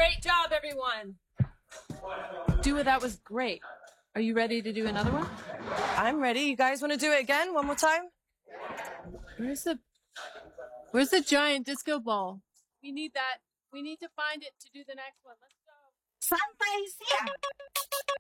Great job, everyone. Dua, that was great. Are you ready to do another one? I'm ready. You guys want to do it again? One more time? Where's the giant disco ball? We need that. We need to find it to do the next one. Let's go. Santa is here.